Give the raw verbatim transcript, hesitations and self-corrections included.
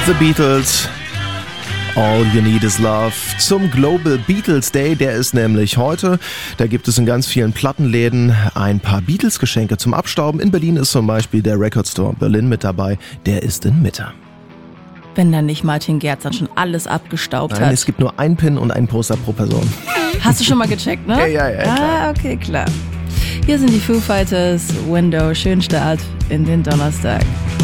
The Beatles. All You Need Is Love zum Global Beatles Day, der ist nämlich heute. Da gibt es in ganz vielen Plattenläden ein paar Beatles-Geschenke zum Abstauben. In Berlin ist zum Beispiel der Record Store Berlin mit dabei, der ist in Mitte. Wenn dann nicht Martin Gerz dann schon alles abgestaubt Nein, hat. es gibt nur ein Pin und ein Poster pro Person. Hast du schon mal gecheckt, ne? Ja, ja, ja. Ah, Klar. okay, klar. Hier sind die Foo Fighters, Window, schönen Start in den Donnerstag.